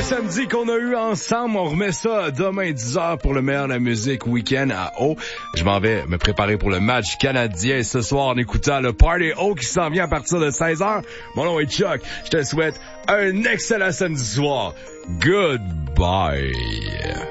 un samedi qu'on a eu ensemble. On remet ça demain 10h pour le meilleur de la musique week-end à O. Je m'en vais me préparer pour le match canadien ce soir en écoutant le Party O qui s'en vient à partir de 16h. Mon nom est Chuck. Je te souhaite un excellent samedi soir. Goodbye.